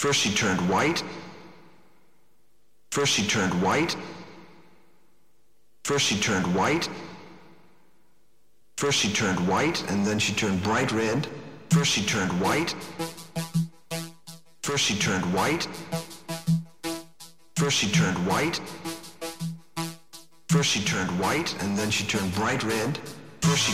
First she turned white. First she turned white. First she turned white. First she turned white, and then she turned bright red. First she turned white. First she turned white. First she turned white. First she turned white, and then she turned bright red. First she